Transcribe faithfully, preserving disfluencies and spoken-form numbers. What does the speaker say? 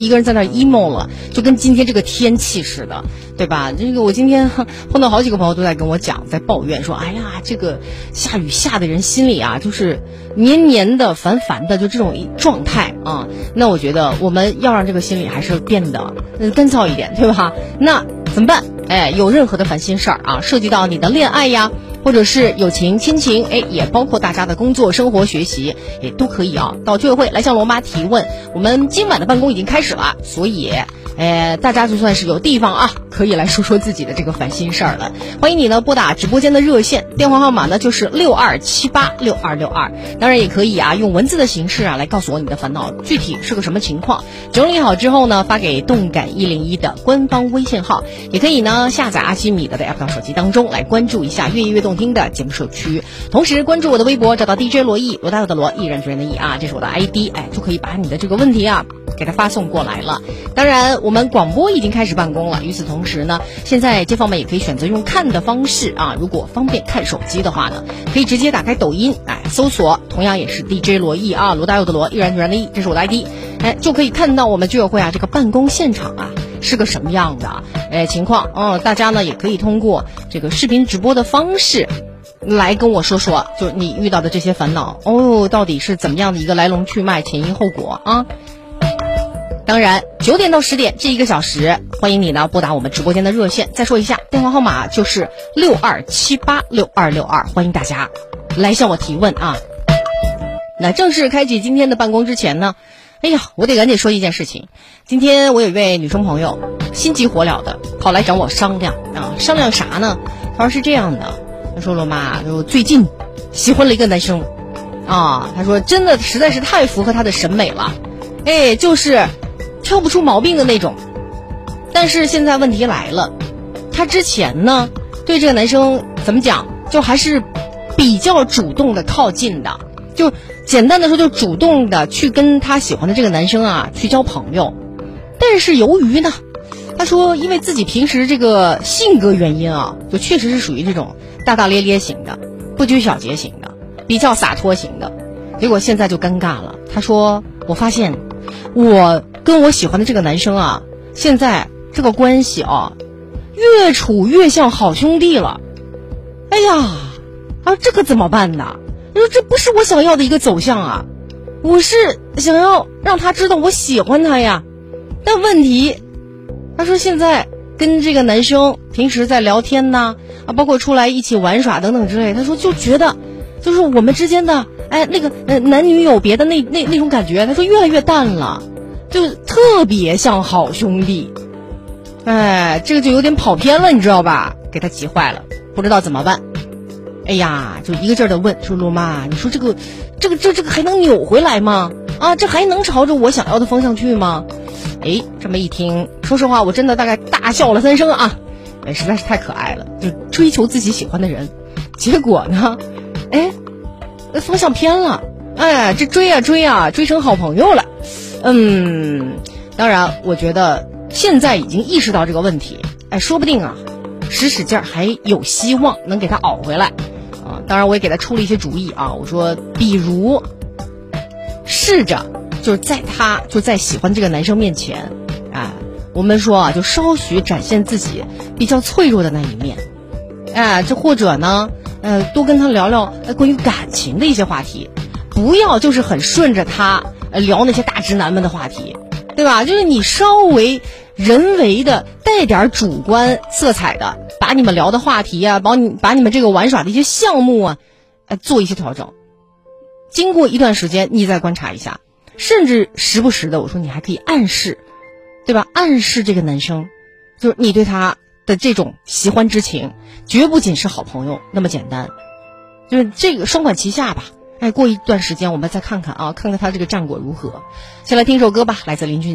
一个人在那 emo 了，就跟今天这个天气似的，对吧？这个我今天碰到好几个朋友都在跟我讲，在抱怨说，哎呀，这个下雨下的人心里啊，就是黏黏的、烦烦的，就这种状态啊。那我觉得我们要让这个心里还是变得干燥一点，对吧？那怎么办？哎，有任何的烦心事儿啊，涉及到你的恋爱呀，或者是友情、亲情，哎，也包括大家的工作、生活、学习，也都可以啊。到居委会来向罗妈提问。我们今晚的办公已经开始了，所以，呃，大家就算是有地方啊，可以来说说自己的这个烦心事儿了。欢迎你呢拨打直播间的热线，电话号码呢就是六二七八六二六二。当然也可以啊，用文字的形式啊来告诉我你的烦恼具体是个什么情况。整理好之后呢，发给动感一零一的官方微信号，也可以呢下载阿基米德的 app 到手机当中来关注一下越夜越动听的节目社区，同时关注我的微博，找到 D J 罗毅，罗大佑的罗，毅然决然的毅啊，这是我的 I D， 哎，就可以把你的这个问题啊给他发送过来了。当然我们广播已经开始办公了，与此同时呢，现在街坊们也可以选择用看的方式啊，如果方便看手机的话呢，可以直接打开抖音，哎，搜索同样也是 D J 罗毅啊，罗大佑的罗，毅然决然的毅，这是我的 I D， 哎，就可以看到我们居委会啊这个办公现场啊是个什么样的哎情况。嗯，大家呢也可以通过这个视频直播的方式来跟我说说，就是你遇到的这些烦恼哦，到底是怎么样的一个来龙去脉、前因后果啊？当然，九点到十点这一个小时，欢迎你呢拨打我们直播间的热线。再说一下，电话号码就是六二七八六二六二，欢迎大家来向我提问啊。那正式开启今天的办公之前呢，哎呀，我得赶紧说一件事情。今天我有一位女生朋友心急火燎的跑来找我商量啊，商量啥呢？她说是这样的，她说罗妈，我最近喜欢了一个男生啊，她说真的实在是太符合她的审美了，哎，就是挑不出毛病的那种。但是现在问题来了，她之前呢对这个男生怎么讲，就还是比较主动的靠近的，就简单的说就主动的去跟他喜欢的这个男生啊去交朋友。但是由于呢，他说因为自己平时这个性格原因啊，就确实是属于这种大大咧咧型的，不拘小节型的，比较洒脱型的，结果现在就尴尬了。他说我发现我跟我喜欢的这个男生啊，现在这个关系啊越处越像好兄弟了。哎呀，啊这可怎么办呢？他说这不是我想要的一个走向啊，我是想要让他知道我喜欢他呀。但问题，他说现在跟这个男生平时在聊天呐，啊，包括出来一起玩耍等等之类，他说就觉得就是我们之间的哎那个呃男女有别的那那那种感觉，他说越来越淡了，就特别像好兄弟。哎，这个就有点跑偏了，你知道吧？给他急坏了，不知道怎么办。哎呀，就一个劲儿的问说罗妈，你说这个这个这这个还能扭回来吗？啊，这还能朝着我想要的方向去吗？哎，这么一听，说实话我真的大概大笑了三声啊，哎，实在是太可爱了，就追求自己喜欢的人，结果呢，哎，方向偏了，哎，这追啊追啊追成好朋友了。嗯，当然我觉得现在已经意识到这个问题，哎，说不定啊使使劲儿还有希望能给他熬回来啊。当然我也给他出了一些主意啊，我说比如试着就是在他就在喜欢这个男生面前啊，我们说啊就稍许展现自己比较脆弱的那一面，哎，这或者呢呃多跟他聊聊关于感情的一些话题，不要就是很顺着他呃聊那些大直男们的话题，对吧？就是你稍微人为的带点主观色彩的把你们聊的话题啊，把你把你们这个玩耍的一些项目啊呃做一些调整。经过一段时间你再观察一下，甚至时不时的我说你还可以暗示，对吧？暗示这个男生就是你对他的这种喜欢之情绝不仅是好朋友那么简单，就是这个双管齐下吧。哎，过一段时间我们再看看啊，看看他这个战果如何。先来听首歌吧，来自林俊